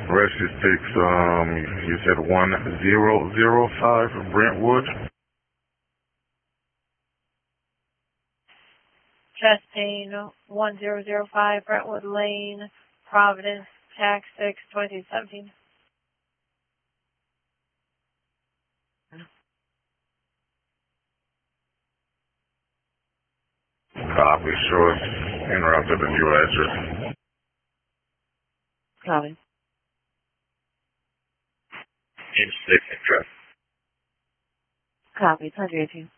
Rescue 6, you said 1005 Brentwood. Chastain 1005 Brentwood Lane, Providence, Tax 6, 2017. Copy, sure. Interrupted the new address. Copy. Interstate address. Copy, 118.